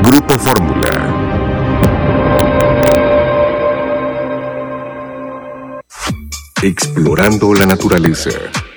Grupo Fórmula. Explorando la naturaleza.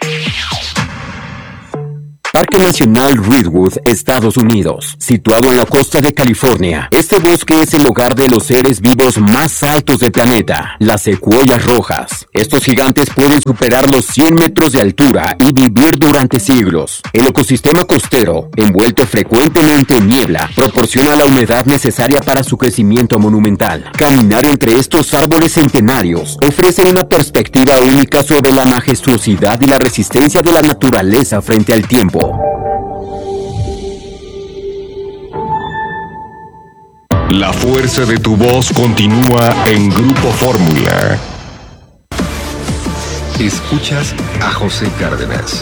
Parque Nacional Redwood, Estados Unidos, situado en la costa de California. Este bosque es el hogar de los seres vivos más altos del planeta, las secuoyas rojas. Estos gigantes pueden superar los 100 metros de altura y vivir durante siglos. El ecosistema costero, envuelto frecuentemente en niebla, proporciona la humedad necesaria para su crecimiento monumental. Caminar entre estos árboles centenarios ofrece una perspectiva única sobre la majestuosidad y la resistencia de la naturaleza frente al tiempo. La fuerza de tu voz continúa en Grupo Fórmula. Escuchas a José Cárdenas.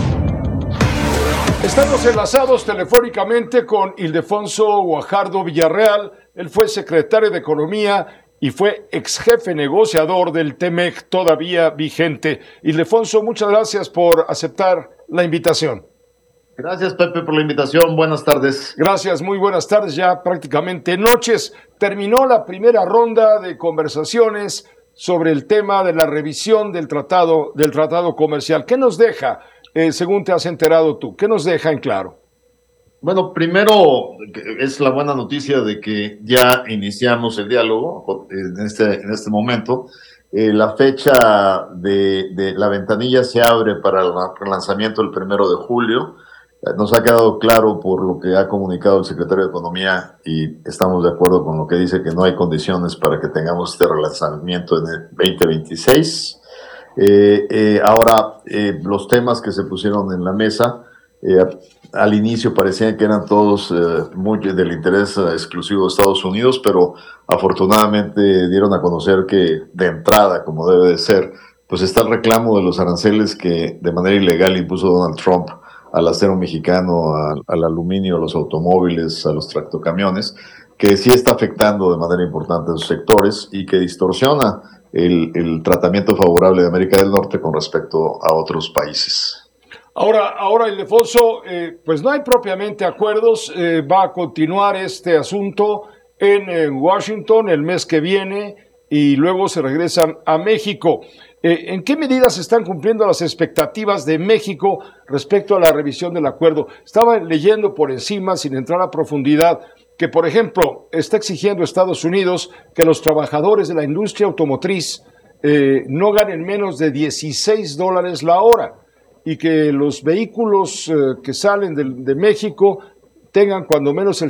Estamos enlazados telefónicamente con Ildefonso Guajardo Villarreal. Él fue secretario de Economía y fue ex jefe negociador del TEMEC, todavía vigente. Ildefonso, muchas gracias por aceptar la invitación. Gracias, Pepe, por la invitación. Buenas tardes. Gracias, muy buenas tardes, ya prácticamente noches. Terminó la primera ronda de conversaciones sobre el tema de la revisión del tratado comercial. ¿Qué nos deja, según te has enterado tú? ¿Qué nos deja en claro? Bueno, primero es la buena noticia de que ya iniciamos el diálogo en este momento. La fecha de la ventanilla se abre para el relanzamiento el 1 de julio. Nos ha quedado claro por lo que ha comunicado el secretario de Economía y estamos de acuerdo con lo que dice que no hay condiciones para que tengamos este relanzamiento en el 2026. Ahora, los temas que se pusieron en la mesa, al inicio parecían que eran todos muy del interés exclusivo de Estados Unidos, pero afortunadamente dieron a conocer que de entrada, como debe de ser, pues está el reclamo de los aranceles que de manera ilegal impuso Donald Trump al acero mexicano, al aluminio, a los automóviles, a los tractocamiones, que sí está afectando de manera importante a esos sectores y que distorsiona el tratamiento favorable de América del Norte con respecto a otros países. Ahora, Ildefonso, pues no hay propiamente acuerdos, va a continuar este asunto en Washington el mes que viene y luego se regresan a México. ¿En qué medidas se están cumpliendo las expectativas de México respecto a la revisión del acuerdo? Estaba leyendo por encima, sin entrar a profundidad, que, por ejemplo, está exigiendo Estados Unidos que los trabajadores de la industria automotriz no ganen menos de $16 la hora y que los vehículos que salen de México tengan cuando menos el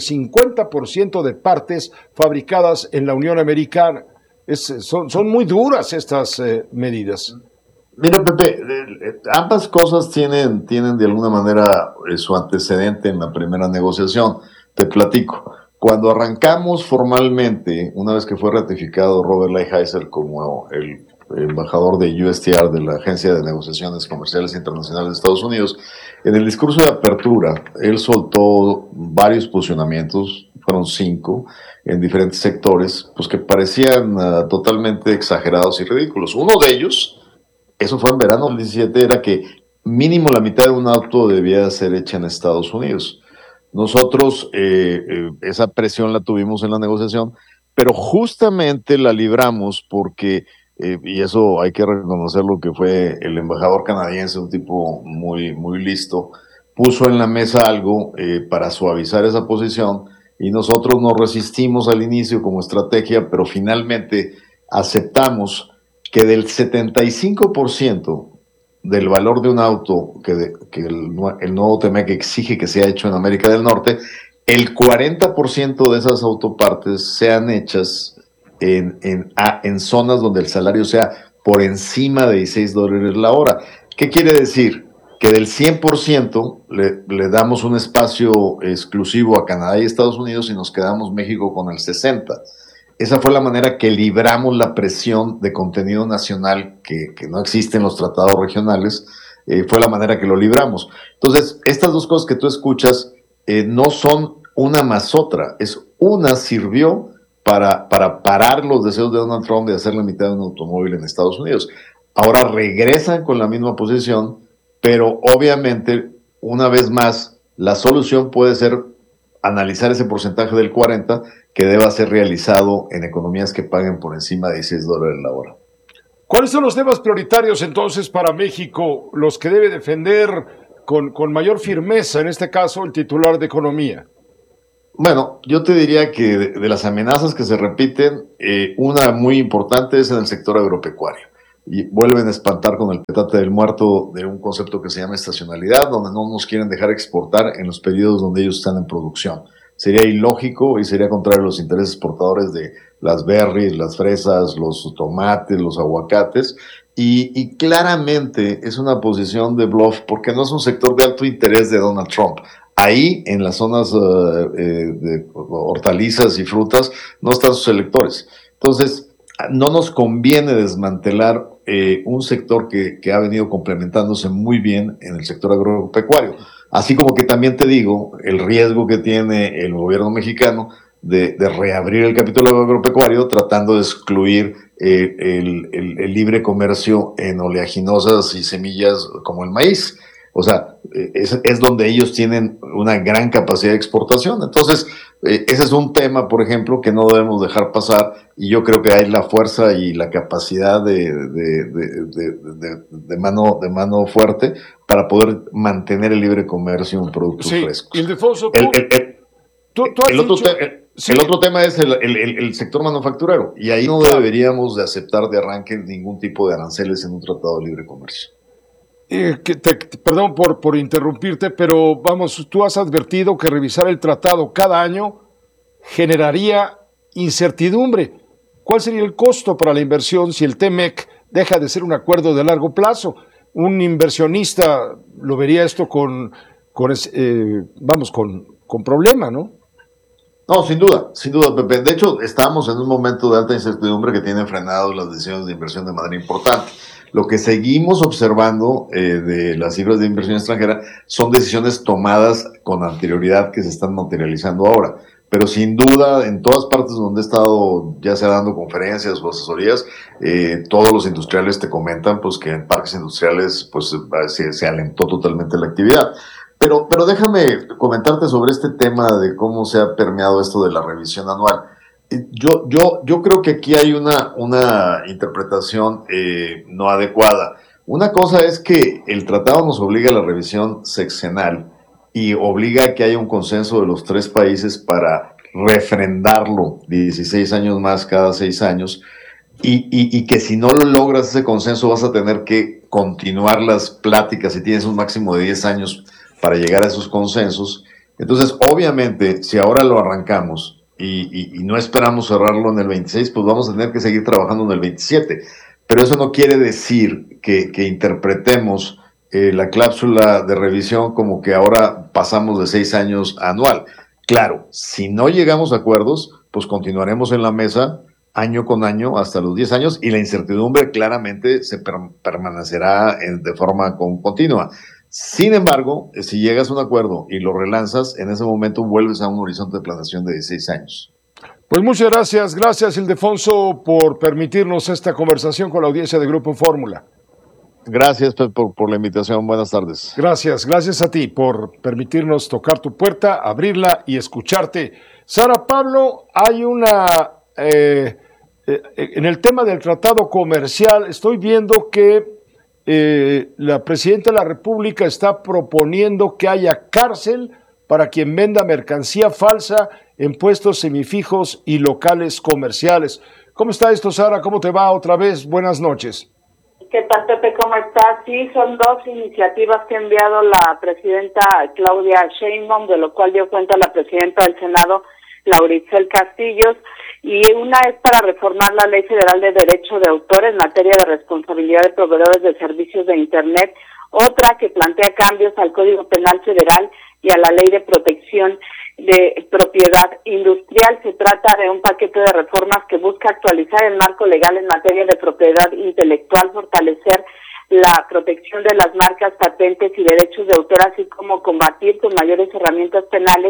50% de partes fabricadas en la Unión Americana. Son muy duras estas medidas. Mira, Pepe, ambas cosas tienen de alguna manera su antecedente en la primera negociación. Te platico. Cuando arrancamos formalmente, una vez que fue ratificado Robert Lighthizer como el embajador de USTR, de la Agencia de Negociaciones Comerciales Internacionales de Estados Unidos, en el discurso de apertura, él soltó varios posicionamientos, fueron 5, en diferentes sectores, pues que parecían totalmente exagerados y ridículos. Uno de ellos, eso fue en verano del 17, era que mínimo la mitad de un auto debía ser hecha en Estados Unidos. Nosotros esa presión la tuvimos en la negociación, pero justamente la libramos porque, y eso hay que reconocerlo, que fue el embajador canadiense, un tipo muy, muy listo, puso en la mesa algo para suavizar esa posición y nosotros nos resistimos al inicio como estrategia, pero finalmente aceptamos que del 75% del valor de un auto que el nuevo TEMEC exige que sea hecho en América del Norte, el 40% de esas autopartes sean hechas en zonas donde el salario sea por encima de $16 la hora. ¿Qué quiere decir? Que del 100% le damos un espacio exclusivo a Canadá y Estados Unidos y nos quedamos México con el 60%. Esa fue la manera que libramos la presión de contenido nacional que no existe en los tratados regionales, fue la manera que lo libramos. Entonces, estas dos cosas que tú escuchas no son una más otra, una sirvió para parar los deseos de Donald Trump de hacer la mitad de un automóvil en Estados Unidos. Ahora regresan con la misma posición, pero obviamente, una vez más, la solución puede ser analizar ese porcentaje del 40% que deba ser realizado en economías que paguen por encima de $16 la hora. ¿Cuáles son los temas prioritarios entonces para México, los que debe defender con mayor firmeza, en este caso, el titular de Economía? Bueno, yo te diría que de las amenazas que se repiten, una muy importante es en el sector agropecuario. Y vuelven a espantar con el petate del muerto de un concepto que se llama estacionalidad, donde no nos quieren dejar exportar en los periodos donde ellos están en producción. Sería ilógico y sería contrario a los intereses exportadores de las berries, las fresas, los tomates, los aguacates, y claramente es una posición de bluff porque no es un sector de alto interés de Donald Trump. Ahí, en las zonas de hortalizas y frutas, no están sus electores. Entonces, no nos conviene desmantelar un sector que ha venido complementándose muy bien en el sector agropecuario. Así como que también te digo el riesgo que tiene el gobierno mexicano de reabrir el capítulo agropecuario tratando de excluir el libre comercio en oleaginosas y semillas como el maíz. O sea, es donde ellos tienen una gran capacidad de exportación. Entonces, ese es un tema, por ejemplo, que no debemos dejar pasar, y yo creo que hay la fuerza y la capacidad de mano fuerte para poder mantener el libre comercio en productos frescos. Ildefonso, el otro tema es el sector manufacturero, y ahí no deberíamos de aceptar de arranque ningún tipo de aranceles en un tratado de libre comercio. Perdón por interrumpirte, pero vamos, tú has advertido que revisar el tratado cada año generaría incertidumbre. ¿Cuál sería el costo para la inversión si el TEMEC deja de ser un acuerdo de largo plazo? Un inversionista lo vería esto con problema, ¿no? No, sin duda, Pepe. De hecho, estamos en un momento de alta incertidumbre que tiene frenados las decisiones de inversión de manera importante. Lo que seguimos observando de las cifras de inversión extranjera son decisiones tomadas con anterioridad que se están materializando ahora. Pero sin duda, en todas partes donde he estado, ya sea dando conferencias o asesorías, todos los industriales te comentan pues, que en parques industriales pues, se alentó totalmente la actividad. Pero déjame comentarte sobre este tema de cómo se ha permeado esto de la revisión anual. Yo creo que aquí hay una interpretación no adecuada. Una cosa es que el tratado nos obliga a la revisión sexenal y obliga a que haya un consenso de los 3 países para refrendarlo 16 años más cada 6 años y que si no lo logras ese consenso vas a tener que continuar las pláticas y tienes un máximo de 10 años para llegar a esos consensos. Entonces, obviamente, si ahora lo arrancamos y no esperamos cerrarlo en el 26, pues vamos a tener que seguir trabajando en el 27. Pero eso no quiere decir que interpretemos la cláusula de revisión como que ahora pasamos de 6 años a anual. Claro, si no llegamos a acuerdos, pues continuaremos en la mesa año con año hasta los 10 años y la incertidumbre claramente se permanecerá de forma continua. Sin embargo, si llegas a un acuerdo y lo relanzas, en ese momento vuelves a un horizonte de planeación de 16 años. Pues muchas gracias Ildefonso, por permitirnos esta conversación con la audiencia de Grupo Fórmula. Gracias por la invitación, buenas tardes. Gracias a ti por permitirnos tocar tu puerta, abrirla y escucharte. Sara Pablo, hay en el tema del tratado comercial, estoy viendo que la Presidenta de la República está proponiendo que haya cárcel para quien venda mercancía falsa en puestos semifijos y locales comerciales. ¿Cómo está esto, Sara? ¿Cómo te va otra vez? Buenas noches. ¿Qué tal, Pepe? ¿Cómo estás? Sí, son 2 iniciativas que ha enviado la presidenta Claudia Sheinbaum, de lo cual dio cuenta la presidenta del Senado, Laura Itzel Castillos, y una es para reformar la Ley Federal de Derecho de Autor en materia de responsabilidad de proveedores de servicios de Internet, otra que plantea cambios al Código Penal Federal y a la Ley de Protección de Propiedad Industrial. Se trata de un paquete de reformas que busca actualizar el marco legal en materia de propiedad intelectual, fortalecer la protección de las marcas, patentes y derechos de autor, así como combatir con mayores herramientas penales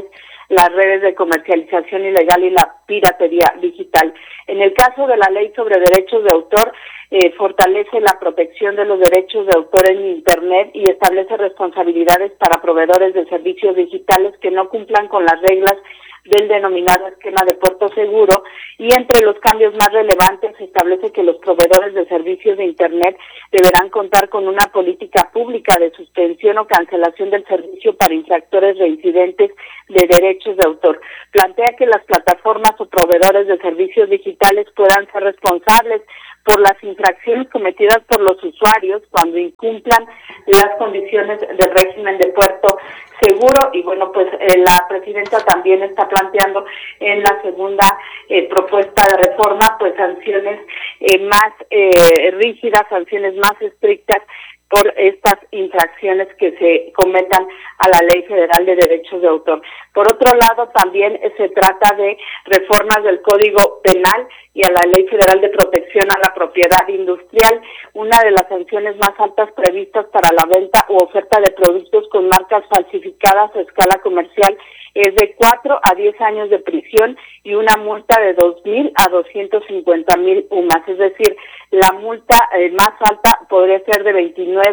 las redes de comercialización ilegal y la piratería digital. En el caso de la ley sobre derechos de autor, fortalece la protección de los derechos de autor en Internet y establece responsabilidades para proveedores de servicios digitales que no cumplan con las reglas del denominado esquema de puerto seguro, y entre los cambios más relevantes se establece que los proveedores de servicios de Internet deberán contar con una política pública de suspensión o cancelación del servicio para infractores reincidentes de derechos de autor. Plantea que las plataformas o proveedores de servicios digitales puedan ser responsables por las infracciones cometidas por los usuarios cuando incumplan las condiciones del régimen de puerto seguro. Y bueno, pues la presidenta también está planteando en la segunda propuesta de reforma pues sanciones más rígidas, sanciones más estrictas por estas infracciones que se cometan a la Ley Federal de Derechos de Autor. Por otro lado, también se trata de reformas del Código Penal y a la Ley Federal de Protección a la Propiedad Industrial. Una de las sanciones más altas previstas para la venta u oferta de productos con marcas falsificadas a escala comercial es de 4 a 10 años de prisión y una multa de 2,000 a 250,000 UMAS. Es decir, la multa más alta podría ser de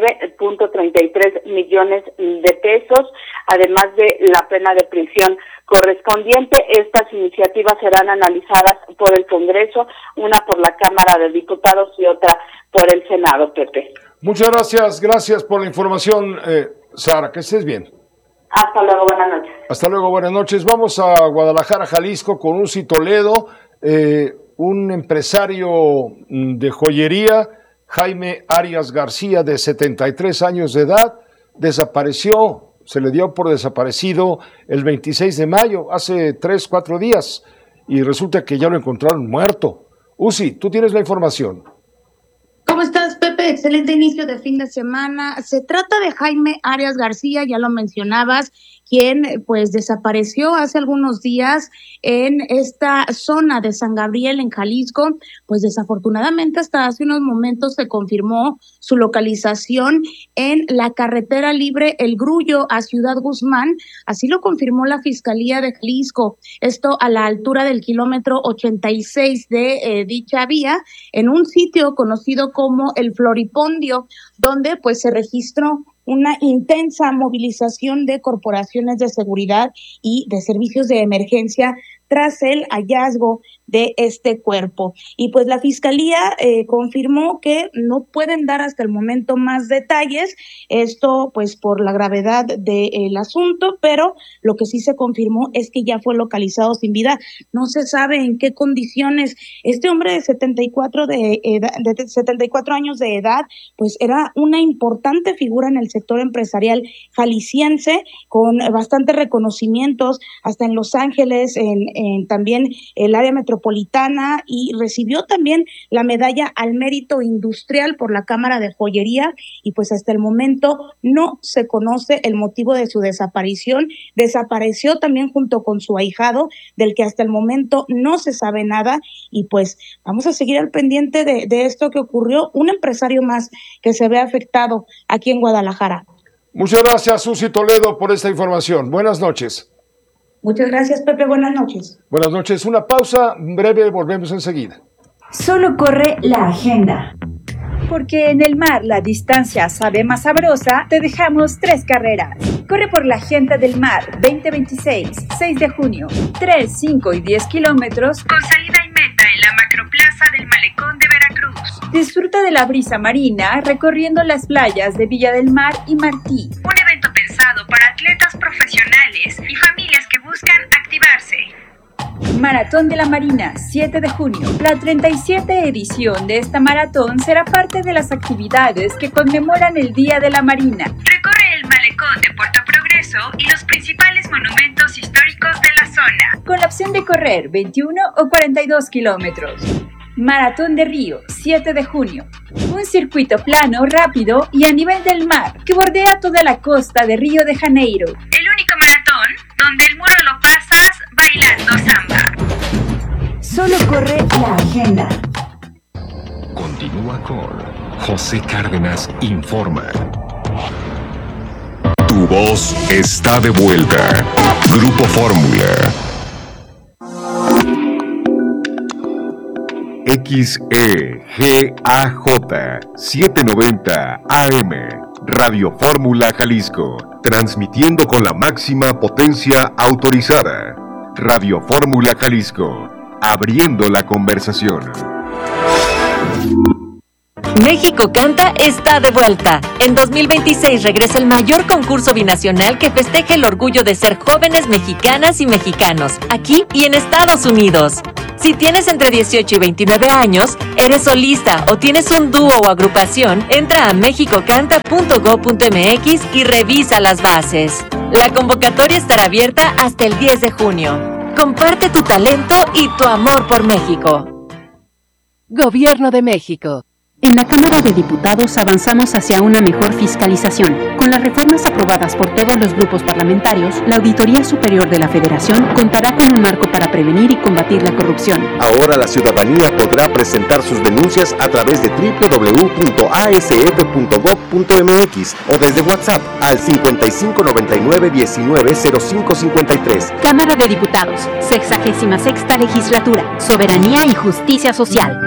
29.33 millones de pesos, además de la pena de prisión correspondiente. Estas iniciativas serán analizadas por el Congreso, una por la Cámara de Diputados y otra por el Senado, Pepe. Muchas gracias por la información, Sara, que estés bien. Hasta luego, buenas noches. Hasta luego, buenas noches. Vamos a Guadalajara, Jalisco, con Uzi Toledo, un empresario de joyería, Jaime Arias García, de 73 años de edad, desapareció, se le dio por desaparecido el 26 de mayo, hace 3-4 días, y resulta que ya lo encontraron muerto. Uzi, tú tienes la información. ¿Cómo estás, Pepe? Excelente inicio de fin de semana. Se trata de Jaime Arias García, ya lo mencionabas, quien pues desapareció hace algunos días en esta zona de San Gabriel, en Jalisco. Pues desafortunadamente hasta hace unos momentos se confirmó su localización en la carretera libre El Grullo a Ciudad Guzmán. Así lo confirmó la Fiscalía de Jalisco. Esto a la altura del kilómetro 86 de dicha vía, en un sitio conocido como el Floripondio, donde pues se registró una intensa movilización de corporaciones de seguridad y de servicios de emergencia tras el hallazgo de este cuerpo. Y pues la Fiscalía confirmó que no pueden dar hasta el momento más detalles, esto pues por la gravedad del asunto, pero lo que sí se confirmó es que ya fue localizado sin vida. No se sabe en qué condiciones. Este hombre de 74 años de edad, pues era una importante figura en el sector empresarial jalisciense, con bastantes reconocimientos, hasta en Los Ángeles, en también el área metropolitana, y recibió también la medalla al mérito industrial por la Cámara de Joyería, y pues hasta el momento no se conoce el motivo de su desaparición. Desapareció también junto con su ahijado, del que hasta el momento no se sabe nada, y pues vamos a seguir al pendiente de esto que ocurrió, un empresario más que se ve afectado aquí en Guadalajara. Muchas gracias, Uzi Toledo, por esta información. Buenas noches. Muchas gracias, Pepe. Buenas noches. Buenas noches. Una pausa breve, volvemos enseguida. Solo corre la agenda. Porque en el mar la distancia sabe más sabrosa, te dejamos 3 carreras. Corre por la Agenda del Mar 2026, 6 de junio, 3, 5 y 10 kilómetros, con salida y meta en la macroplaza del Malecón de Veracruz. Disfruta de la brisa marina recorriendo las playas de Villa del Mar y Martí. Un evento pensado para atletas profesionales y familias que buscan activarse. Maratón de la Marina, 7 de junio. La 37 edición de esta maratón será parte de las actividades que conmemoran el Día de la Marina. Recorre el malecón de Puerto Progreso y los principales monumentos históricos de la zona, con la opción de correr 21 o 42 kilómetros. Maratón de Río, 7 de junio. Un circuito plano, rápido y a nivel del mar que bordea toda la costa de Río de Janeiro. El único maratón donde el muro lo pasas bailando samba. Solo corre la agenda. Continúa con José Cárdenas Informa. Tu tu voz está de vuelta. Grupo Fórmula. XEGAJ 790 AM, Radio Fórmula Jalisco, transmitiendo con la máxima potencia autorizada. Radio Fórmula Jalisco, abriendo la conversación. México Canta está de vuelta. En 2026 regresa el mayor concurso binacional que festeja el orgullo de ser jóvenes mexicanas y mexicanos, aquí y en Estados Unidos. Si tienes entre 18 y 29 años, eres solista o tienes un dúo o agrupación, entra a mexicocanta.go.mx y revisa las bases. La convocatoria estará abierta hasta el 10 de junio. Comparte tu talento y tu amor por México. Gobierno de México. En la Cámara de Diputados avanzamos hacia una mejor fiscalización. Con las reformas aprobadas por todos los grupos parlamentarios, la Auditoría Superior de la Federación contará con un marco para prevenir y combatir la corrupción. Ahora la ciudadanía podrá presentar sus denuncias a través de www.asf.gov.mx o desde WhatsApp al 5599-190553. Cámara de Diputados, 66ª Legislatura, Soberanía y Justicia Social.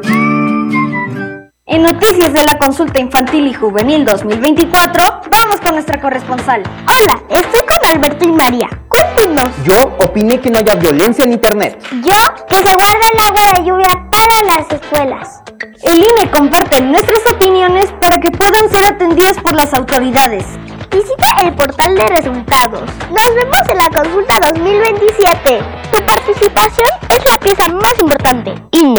En noticias de la consulta infantil y juvenil 2024, vamos con nuestra corresponsal. Hola, estoy con Alberto y María. Cuéntenos. Yo opiné que no haya violencia en internet. Yo, que se guarde el agua de lluvia para las escuelas. El INE comparte nuestras opiniones para que puedan ser atendidas por las autoridades. Visita el portal de resultados. Nos vemos en la consulta 2027. Tu participación es la pieza más importante. INE.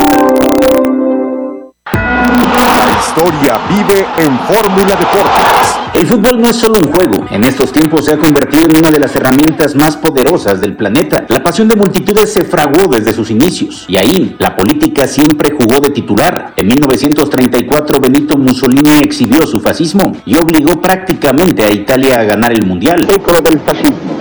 La historia vive en Fórmula Deportes. El fútbol no es solo un juego. En estos tiempos se ha convertido en una de las herramientas más poderosas del planeta. La pasión de multitudes se fraguó desde sus inicios. Y ahí, la política siempre jugó de titular. En 1934, Benito Mussolini exhibió su fascismo y obligó prácticamente a Italia a ganar el Mundial. Secolo del fascismo.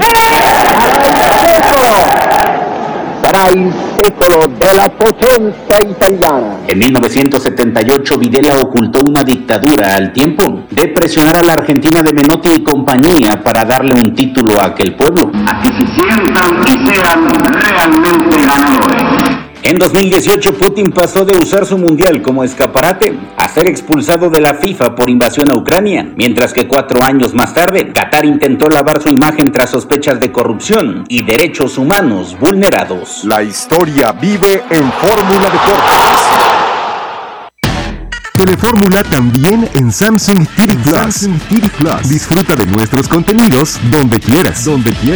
Sarà il secolo della potenza italiana. En 1978, Videla ocultó una dictadura al tiempo de presionar a la Argentina de Menotti y compañía para darle un título a aquel pueblo. A que se sientan y sean realmente ganadores. En 2018, Putin pasó de usar su mundial como escaparate a ser expulsado de la FIFA por invasión a Ucrania, mientras que 4 años más tarde, Qatar intentó lavar su imagen tras sospechas de corrupción y derechos humanos vulnerados. La historia vive en Fórmula Deportes. Telefórmula también en Samsung TV Plus. Disfruta de nuestros contenidos donde quieras.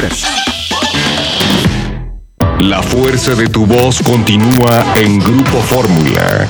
La fuerza de tu voz continúa en Grupo Fórmula.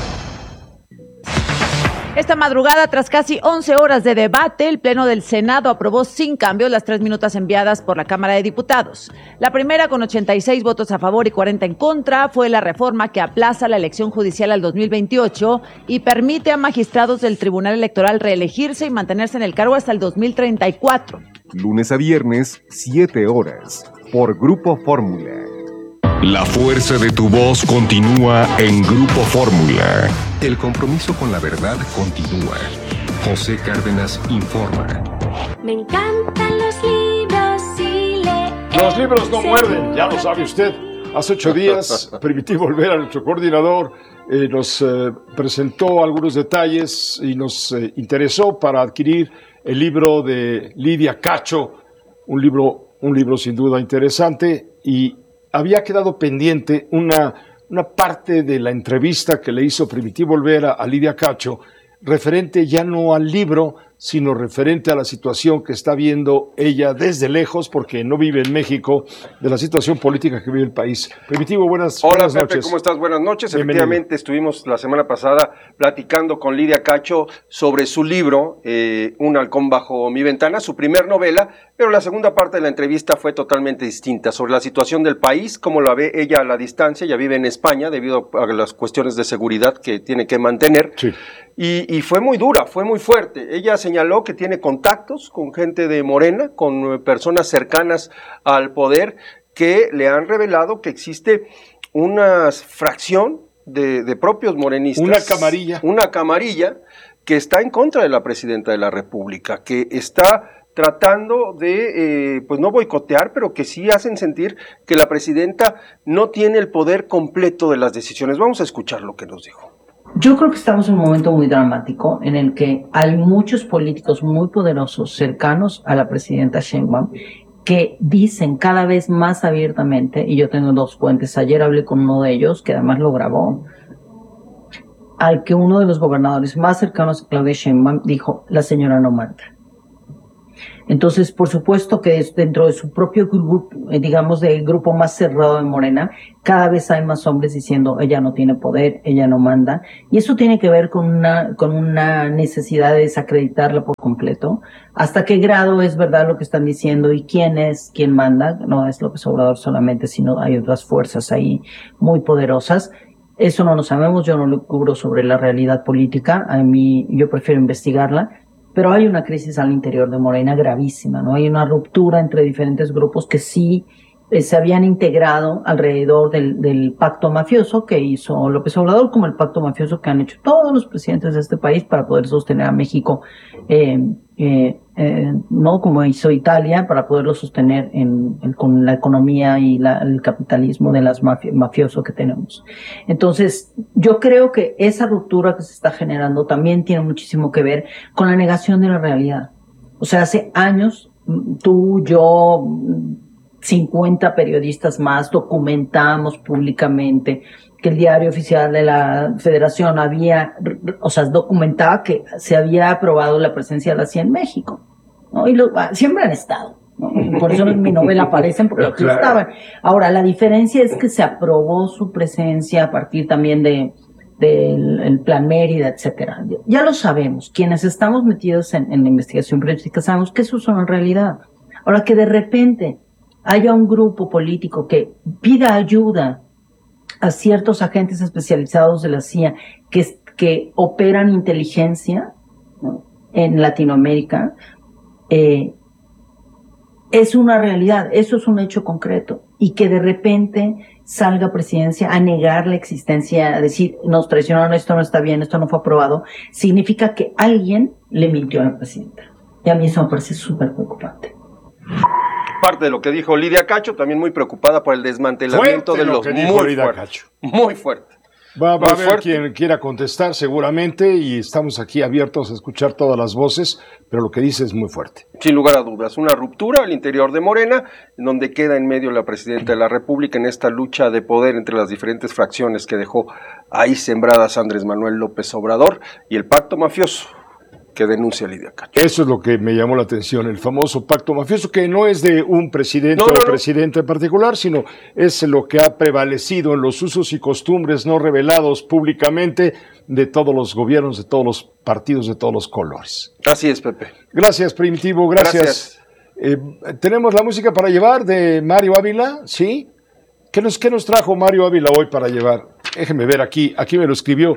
Esta madrugada, tras casi 11 horas de debate, el Pleno del Senado aprobó sin cambios las 3 minutas enviadas por la Cámara de Diputados. La primera, con 86 votos a favor y 40 en contra, fue la reforma que aplaza la elección judicial al 2028 y permite a magistrados del Tribunal Electoral reelegirse y mantenerse en el cargo hasta el 2034. Lunes a viernes, 7 horas, por Grupo Fórmula. La fuerza de tu voz continúa en Grupo Fórmula. El compromiso con la verdad continúa. José Cárdenas informa. Me encantan los libros y leer. Los libros no muerden, ya lo sabe usted. Hace 8 días, Primitivo Olvera, nuestro coordinador, nos presentó algunos detalles y nos interesó para adquirir el libro de Lidia Cacho, un libro sin duda interesante, y había quedado pendiente una parte de la entrevista que le hizo Primitivo Olvera a Lidia Cacho, referente ya no al libro, sino referente a la situación que está viendo ella desde lejos, porque no vive en México, de la situación política que vive el país. Primitivo, buenas noches. Hola, Pepe, noches. ¿Cómo estás? Buenas noches. Bienvenido. Efectivamente, estuvimos la semana pasada platicando con Lidia Cacho sobre su libro, Un halcón bajo mi ventana, su primer novela, pero la segunda parte de la entrevista fue totalmente distinta, sobre la situación del país, cómo la ve ella a la distancia. Ella vive en España debido a las cuestiones de seguridad que tiene que mantener. Sí. Y fue muy dura, fue muy fuerte. Ella señaló que tiene contactos con gente de Morena, con personas cercanas al poder, que le han revelado que existe una fracción de propios morenistas. Una camarilla que está en contra de la presidenta de la República, que está tratando de, pues no boicotear, pero que sí hacen sentir que la presidenta no tiene el poder completo de las decisiones. Vamos a escuchar lo que nos dijo. Yo creo que estamos en un momento muy dramático en el que hay muchos políticos muy poderosos cercanos a la presidenta Sheinbaum que dicen cada vez más abiertamente, y yo tengo 2 fuentes, ayer hablé con uno de ellos, que además lo grabó, al que uno de los gobernadores más cercanos a Claudia Sheinbaum dijo, la señora no manda. Entonces, por supuesto que dentro de su propio grupo, digamos, del grupo más cerrado de Morena, cada vez hay más hombres diciendo, ella no tiene poder, ella no manda. Y eso tiene que ver con una necesidad de desacreditarla por completo. ¿Hasta qué grado es verdad lo que están diciendo? ¿Y quién manda? No es López Obrador solamente, sino hay otras fuerzas ahí muy poderosas. Eso no lo sabemos, yo no lo cubro sobre la realidad política. Yo prefiero investigarla. Pero hay una crisis al interior de Morena gravísima, ¿no? Hay una ruptura entre diferentes grupos que sí se habían integrado alrededor del pacto mafioso que hizo López Obrador, como el pacto mafioso que han hecho todos los presidentes de este país para poder sostener a México, no como hizo Italia, para poderlo sostener con la economía y el capitalismo de las mafioso que tenemos. Entonces, yo creo que esa ruptura que se está generando también tiene muchísimo que ver con la negación de la realidad. O sea, hace años, tú, yo, 50 periodistas más documentamos públicamente que el diario oficial de la Federación documentaba que se había aprobado la presencia de la CIA en México, ¿no? Y siempre han estado, ¿no? Por eso en mi novela aparecen, porque aquí estaban. Ahora, la diferencia es que se aprobó su presencia a partir también del Plan Mérida, etcétera. Ya lo sabemos, quienes estamos metidos en la investigación periodística sabemos que eso es una realidad. Ahora, que de repente haya un grupo político que pida ayuda a ciertos agentes especializados de la CIA que operan inteligencia, ¿no?, en Latinoamérica, es una realidad, eso es un hecho concreto. Y que de repente salga Presidencia a negar la existencia, a decir, nos traicionaron, esto no está bien, esto no fue aprobado, significa que alguien le mintió a la presidenta. Y a mí eso me parece súper preocupante. Parte de lo que dijo Lidia Cacho, también muy preocupada por el desmantelamiento de los muy fuerte. Va a haber quien quiera contestar seguramente y estamos aquí abiertos a escuchar todas las voces, pero lo que dice es muy fuerte. Sin lugar a dudas, una ruptura al interior de Morena, en donde queda en medio la presidenta de la República en esta lucha de poder entre las diferentes fracciones que dejó ahí sembradas Andrés Manuel López Obrador y el pacto mafioso que denuncia Lidia Cacho. Eso es lo que me llamó la atención, el famoso pacto mafioso, que no es de un presidente presidenta en particular, sino es lo que ha prevalecido en los usos y costumbres no revelados públicamente de todos los gobiernos, de todos los partidos, de todos los colores. Así es, Pepe. Gracias, Primitivo, gracias. Tenemos la música para llevar de Mario Ávila, ¿sí? ¿Qué nos trajo Mario Ávila hoy para llevar? Déjeme ver aquí me lo escribió.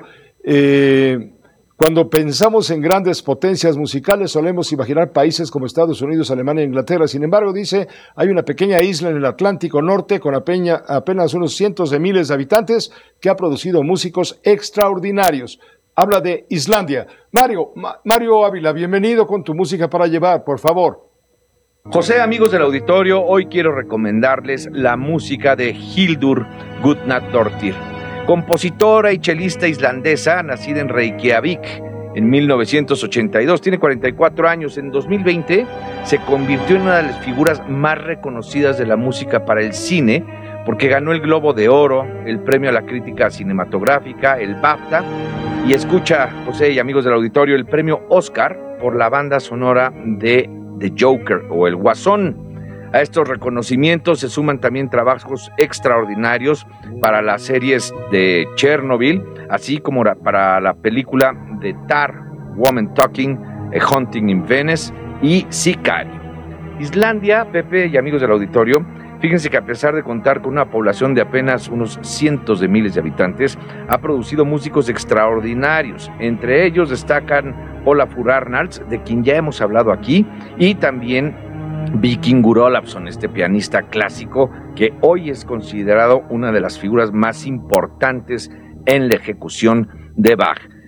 Cuando pensamos en grandes potencias musicales solemos imaginar países como Estados Unidos, Alemania e Inglaterra. Sin embargo, dice, hay una pequeña isla en el Atlántico Norte con apenas unos cientos de miles de habitantes que ha producido músicos extraordinarios. Habla de Islandia. Mario Ávila, bienvenido con tu música para llevar, por favor. José, amigos del auditorio, hoy quiero recomendarles la música de Hildur Guðnadóttir, compositora y chelista islandesa, nacida en Reykjavik en 1982, tiene 44 años. En 2020 se convirtió en una de las figuras más reconocidas de la música para el cine, porque ganó el Globo de Oro, el premio a la crítica cinematográfica, el BAFTA, y escucha, José y amigos del auditorio, el premio Oscar por la banda sonora de The Joker o El Guasón. A estos reconocimientos se suman también trabajos extraordinarios para las series de Chernobyl, así como para la película de Tar, Woman Talking, A Hunting in Venice y Sicario. Islandia, Pepe y amigos del auditorio, fíjense que a pesar de contar con una población de apenas unos cientos de miles de habitantes, ha producido músicos extraordinarios. Entre ellos destacan Olafur Arnalds, de quien ya hemos hablado aquí, y también Víkingur Ólafsson, este pianista clásico que hoy es considerado una de las figuras más importantes en la ejecución de Bach.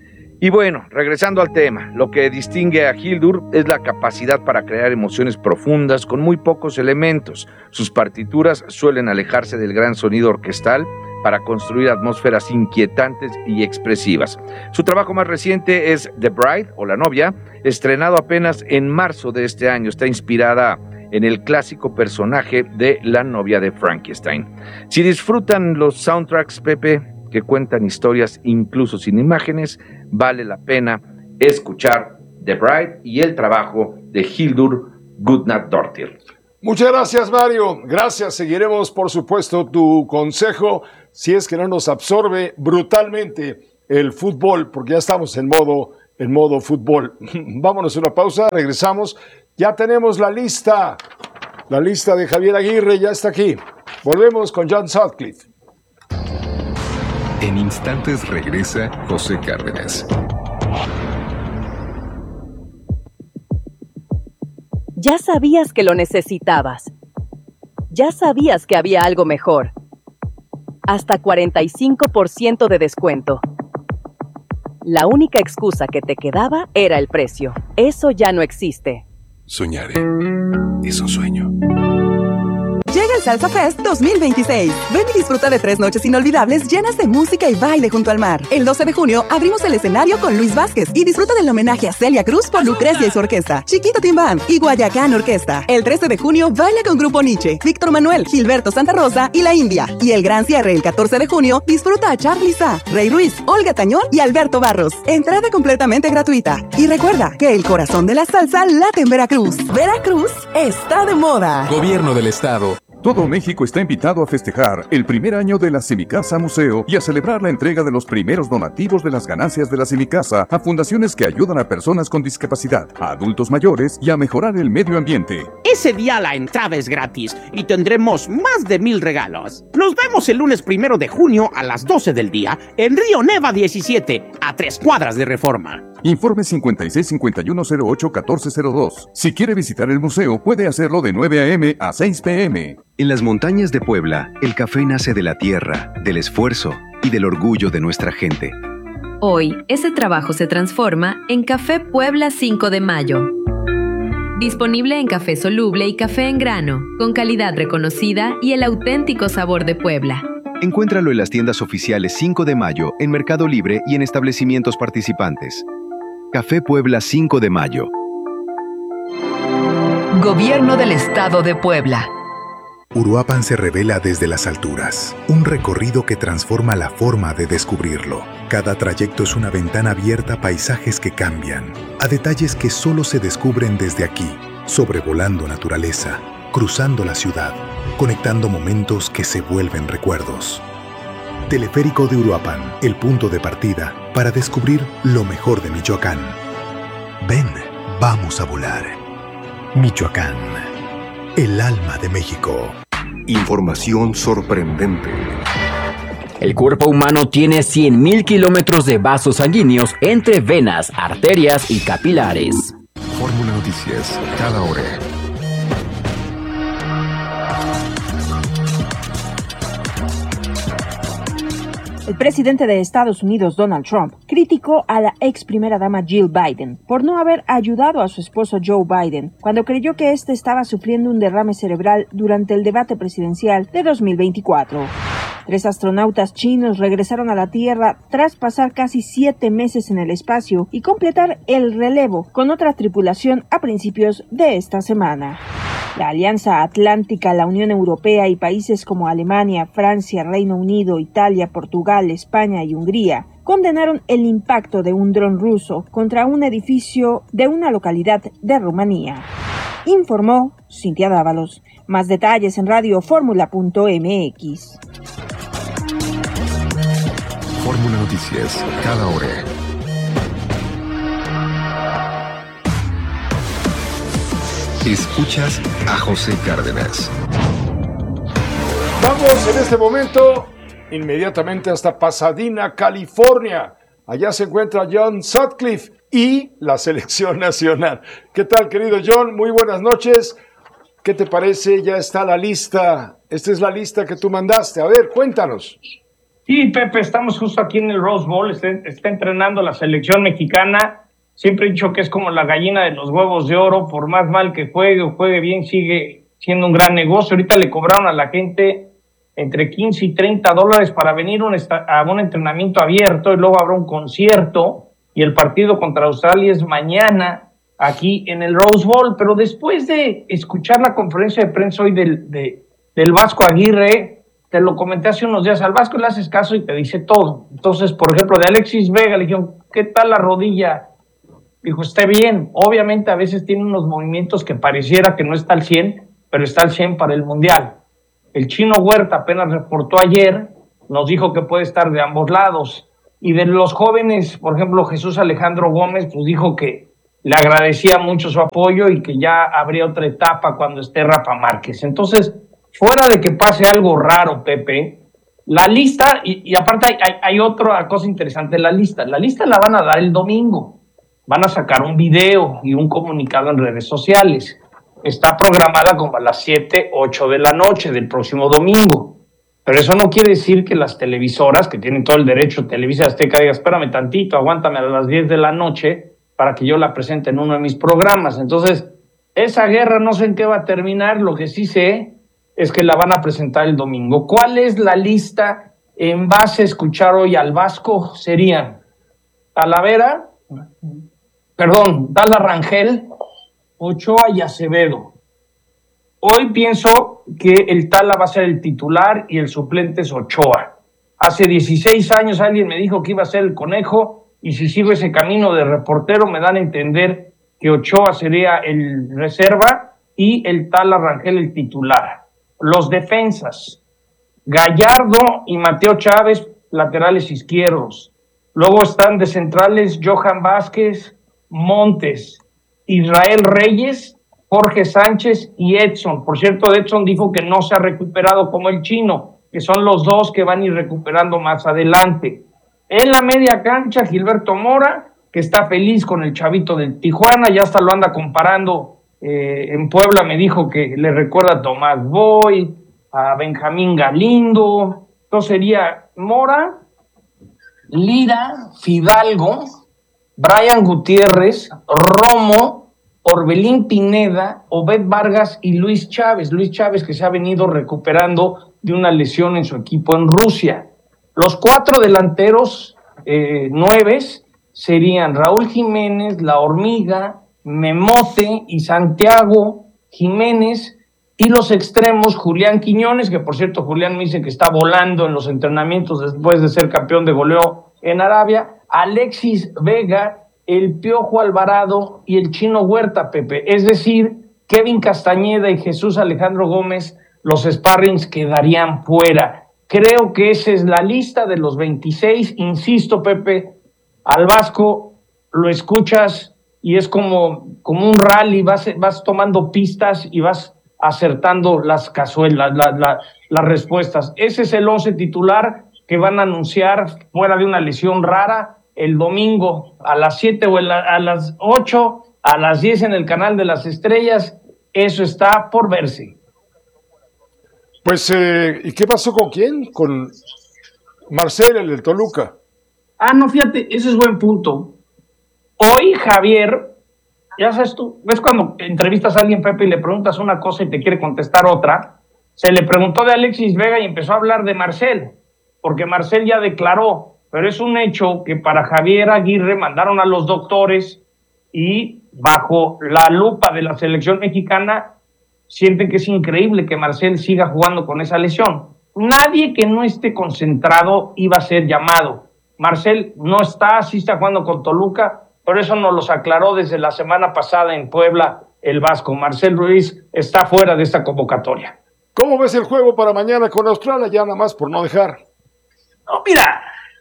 Y bueno, regresando al tema, lo que distingue a Hildur es la capacidad para crear emociones profundas con muy pocos elementos. Sus partituras suelen alejarse del gran sonido orquestal para construir atmósferas inquietantes y expresivas. Su trabajo más reciente es The Bride, o La Novia, estrenado apenas en marzo de este año. Está inspirada en el clásico personaje de La novia de Frankenstein. Si disfrutan los soundtracks, Pepe, que cuentan historias incluso sin imágenes, vale la pena escuchar The Bride y el trabajo de Hildur Guðnadóttir. Muchas gracias, Mario. Gracias. Seguiremos, por supuesto, tu consejo si es que no nos absorbe brutalmente el fútbol, porque ya estamos en modo fútbol. Vámonos a una pausa, regresamos. Ya tenemos la lista de Javier Aguirre, ya está aquí. Volvemos con John Sutcliffe. En instantes regresa José Cárdenas. Ya sabías que lo necesitabas. Ya sabías que había algo mejor. Hasta 45% de descuento. La única excusa que te quedaba era el precio. Eso ya no existe. Soñar es un sueño. Llega el Salsa Fest 2026. Ven y disfruta de 3 noches inolvidables llenas de música y baile junto al mar. El 12 de junio abrimos el escenario con Luis Vázquez y disfruta del homenaje a Celia Cruz por Lucrecia y su orquesta, Chiquita Tim Band y Guayacán Orquesta. El 13 de junio baila con Grupo Nietzsche, Víctor Manuel, Gilberto Santa Rosa y La India. Y el gran cierre el 14 de junio disfruta a Charly Sa, Rey Ruiz, Olga Tañón y Alberto Barros. Entrada completamente gratuita. Y recuerda que el corazón de la salsa late en Veracruz. Veracruz está de moda. Gobierno del Estado. Todo México está invitado a festejar el primer año de la Semicasa Museo y a celebrar la entrega de los primeros donativos de las ganancias de la Semicasa a fundaciones que ayudan a personas con discapacidad, a adultos mayores y a mejorar el medio ambiente. Ese día la entrada es gratis y tendremos más de 1000 regalos. Nos vemos el lunes 1 de junio a las 12 del día en Río Neva 17, a 3 cuadras de Reforma. Informe 5651081402. Si quiere visitar el museo, puede hacerlo de 9 a.m. a 6 p.m. En las montañas de Puebla, el café nace de la tierra, del esfuerzo y del orgullo de nuestra gente. Hoy, ese trabajo se transforma en Café Puebla 5 de Mayo. Disponible en café soluble y café en grano, con calidad reconocida y el auténtico sabor de Puebla. Encuéntralo en las tiendas oficiales 5 de Mayo, en Mercado Libre y en establecimientos participantes. Café Puebla 5 de Mayo. Gobierno del Estado de Puebla. Uruapan se revela desde las alturas, un recorrido que transforma la forma de descubrirlo. Cada trayecto es una ventana abierta a paisajes que cambian, a detalles que solo se descubren desde aquí, sobrevolando naturaleza, cruzando la ciudad, conectando momentos que se vuelven recuerdos. Teleférico de Uruapan, el punto de partida para descubrir lo mejor de Michoacán. Ven, vamos a volar. Michoacán, el alma de México. Información sorprendente. El cuerpo humano tiene 100.000 kilómetros de vasos sanguíneos entre venas, arterias y capilares. Fórmula Noticias, cada hora. El presidente de Estados Unidos, Donald Trump, criticó a la ex primera dama Jill Biden por no haber ayudado a su esposo Joe Biden cuando creyó que éste estaba sufriendo un derrame cerebral durante el debate presidencial de 2024. 3 astronautas chinos regresaron a la Tierra tras pasar casi 7 meses en el espacio y completar el relevo con otra tripulación a principios de esta semana. La Alianza Atlántica, la Unión Europea y países como Alemania, Francia, Reino Unido, Italia, Portugal, España y Hungría condenaron el impacto de un dron ruso contra un edificio de una localidad de Rumanía. Informó Cintia Dávalos. Más detalles en radioformula.mx. Fórmula Noticias, cada hora. Escuchas a José Cárdenas. Vamos en este momento inmediatamente hasta Pasadena, California. Allá se encuentra John Sutcliffe y la selección nacional. ¿Qué tal, querido John? Muy buenas noches. ¿Qué te parece? Ya está la lista. Esta es la lista que tú mandaste. A ver, cuéntanos. Sí, Pepe, estamos justo aquí en el Rose Bowl, está entrenando la selección mexicana. Siempre he dicho que es como la gallina de los huevos de oro, por más mal que juegue o juegue bien, sigue siendo un gran negocio. Ahorita le cobraron a la gente entre 15 y 30 dólares para venir a un entrenamiento abierto y luego habrá un concierto y el partido contra Australia es mañana aquí en el Rose Bowl. Pero después de escuchar la conferencia de prensa hoy del Vasco Aguirre, te lo comenté hace unos días, al Vasco le haces caso y te dice todo. Entonces, por ejemplo, de Alexis Vega le dijeron, ¿qué tal la rodilla? Dijo, está bien. Obviamente a veces tiene unos movimientos que pareciera que no está al 100, pero está al 100 para el Mundial. El Chino Huerta apenas reportó ayer, nos dijo que puede estar de ambos lados. Y de los jóvenes, por ejemplo, Jesús Alejandro Gómez, pues dijo que le agradecía mucho su apoyo y que ya habría otra etapa cuando esté Rafa Márquez. Entonces, fuera de que pase algo raro, Pepe, la lista, y aparte hay otra cosa interesante, la lista la van a dar el domingo, van a sacar un video y un comunicado en redes sociales, está programada como a las 7, 8 de la noche del próximo domingo, pero eso no quiere decir que las televisoras, que tienen todo el derecho, Televisa Azteca, diga, espérame tantito, aguántame a las 10 de la noche para que yo la presente en uno de mis programas. Entonces, esa guerra no sé en qué va a terminar, lo que sí sé es que la van a presentar el domingo. ¿Cuál es la lista en base a escuchar hoy al Vasco? Serían Dala Rangel, Ochoa y Acevedo. Hoy pienso que el Tala va a ser el titular y el suplente es Ochoa. Hace 16 años alguien me dijo que iba a ser el Conejo y si sigo ese camino de reportero me dan a entender que Ochoa sería el reserva y el Tala Rangel el titular. Los defensas, Gallardo y Mateo Chávez, laterales izquierdos. Luego están de centrales Johan Vázquez, Montes, Israel Reyes, Jorge Sánchez y Edson. Por cierto, Edson dijo que no se ha recuperado como el Chino, que son los dos que van a ir recuperando más adelante. En la media cancha, Gilberto Mora, que está feliz con el chavito del Tijuana, ya hasta lo anda comparando. En Puebla me dijo que le recuerda a Tomás Boy, a Benjamín Galindo. Entonces sería Mora, Lira, Fidalgo, Brian Gutiérrez, Romo, Orbelín Pineda, Obed Vargas y Luis Chávez. Luis Chávez que se ha venido recuperando de una lesión en su equipo en Rusia. Los 4 delanteros nueves serían Raúl Jiménez, La Hormiga, Memote y Santiago Jiménez, y los extremos Julián Quiñones, que por cierto Julián me dice que está volando en los entrenamientos después de ser campeón de goleo en Arabia, Alexis Vega, el Piojo Alvarado y el Chino Huerta, Pepe. Es decir, Kevin Castañeda y Jesús Alejandro Gómez, los sparrings quedarían fuera. Creo que esa es la lista de los 26. Insisto, Pepe, al Vasco lo escuchas y es como un rally, vas tomando pistas y vas acertando las cazuelas, las respuestas. Ese es el 11 titular que van a anunciar fuera de una lesión rara el domingo a las 7 o a las 8, a las 10 en el canal de las estrellas. Eso está por verse. Pues, ¿y qué pasó con quién? Con Marcel, el del Toluca. No, fíjate, ese es buen punto. Hoy Javier, ya sabes tú, ves cuando entrevistas a alguien, Pepe, y le preguntas una cosa y te quiere contestar otra. Se le preguntó de Alexis Vega y empezó a hablar de Marcel, porque Marcel ya declaró, pero es un hecho que para Javier Aguirre mandaron a los doctores y bajo la lupa de la selección mexicana sienten que es increíble que Marcel siga jugando con esa lesión. Nadie que no esté concentrado iba a ser llamado. Marcel no está, sí está jugando con Toluca, pero eso nos los aclaró desde la semana pasada en Puebla el Vasco. Marcel Ruiz está fuera de esta convocatoria. ¿Cómo ves el juego para mañana con Australia? Ya nada más por no dejar. No, mira,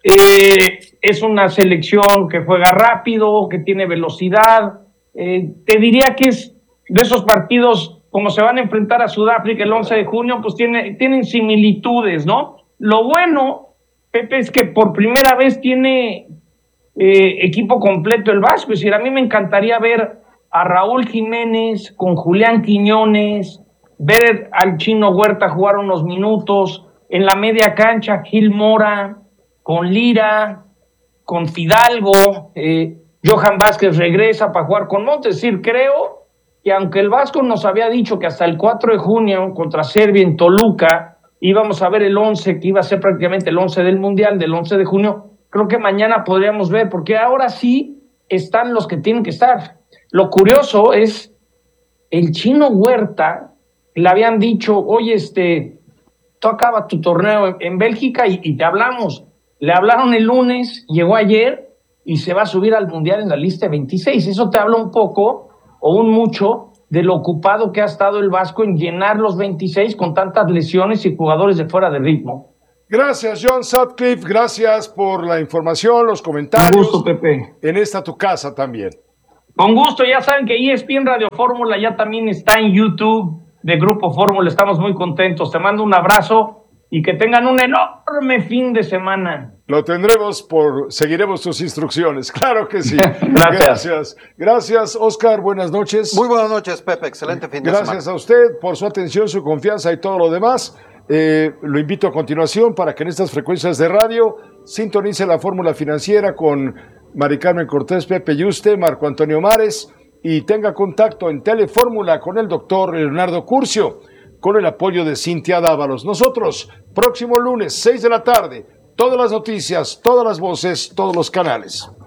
es una selección que juega rápido, que tiene velocidad. Te diría que es de esos partidos, como se van a enfrentar a Sudáfrica el 11 de junio, pues tienen similitudes, ¿no? Lo bueno, Pepe, es que por primera vez tiene equipo completo el Vasco. Es decir, a mí me encantaría ver a Raúl Jiménez con Julián Quiñones, ver al Chino Huerta jugar unos minutos, en la media cancha Gil Mora, con Lira, con Fidalgo, Johan Vázquez regresa para jugar con Montes. Es decir, creo que aunque el Vasco nos había dicho que hasta el 4 de junio contra Serbia en Toluca íbamos a ver el 11, que iba a ser prácticamente el 11 del Mundial, del 11 de junio, creo que mañana podríamos ver, porque ahora sí están los que tienen que estar. Lo curioso es, el Chino Huerta, le habían dicho, oye, tú acabas tu torneo en Bélgica y te hablamos. Le hablaron el lunes, llegó ayer y se va a subir al Mundial en la lista de 26. Eso te habla un poco o un mucho de lo ocupado que ha estado el Vasco en llenar los 26 con tantas lesiones y jugadores de fuera de ritmo. Gracias, John Sutcliffe. Gracias por la información, los comentarios. Un gusto, Pepe. En esta tu casa también. Con gusto. Ya saben que ESPN Radio Fórmula ya también está en YouTube de Grupo Fórmula. Estamos muy contentos. Te mando un abrazo y que tengan un enorme fin de semana. Lo tendremos seguiremos tus instrucciones, claro que sí. Gracias. Gracias, Oscar, buenas noches. Muy buenas noches, Pepe, excelente fin de semana. Gracias a usted por su atención, su confianza y todo lo demás. Lo invito a continuación para que en estas frecuencias de radio sintonice la fórmula financiera con Mari Carmen Cortés, Pepe Yuste, Marco Antonio Mares y tenga contacto en Telefórmula con el doctor Leonardo Curcio, con el apoyo de Cintia Dávalos. Nosotros, próximo lunes, 6 de la tarde, todas las noticias, todas las voces, todos los canales.